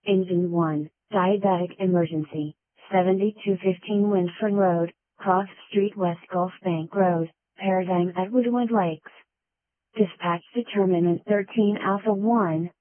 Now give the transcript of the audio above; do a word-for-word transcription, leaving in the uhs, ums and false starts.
Engine one, Diabetic Emergency, seventy-two fifteen Winford Road, Cross Street West Gulf Bank Road, Paradigm at Woodland Lakes. Dispatch Determinant thirteen Alpha one,